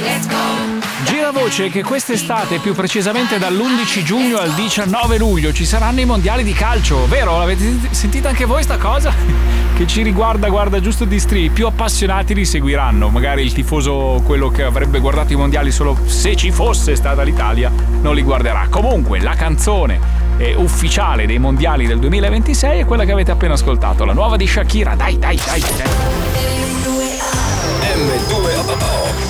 Gira voce che quest'estate, più precisamente dall'11 giugno al 19 luglio, ci saranno i mondiali di calcio, vero? L'avete sentita anche voi sta cosa? Che ci riguarda, guarda, giusto di striscia. I più appassionati li seguiranno. Magari il tifoso, quello che avrebbe guardato i mondiali solo se ci fosse stata l'Italia, non li guarderà. Comunque, la canzone ufficiale dei mondiali del 2026 è quella che avete appena ascoltato, la nuova di Shakira. Dai.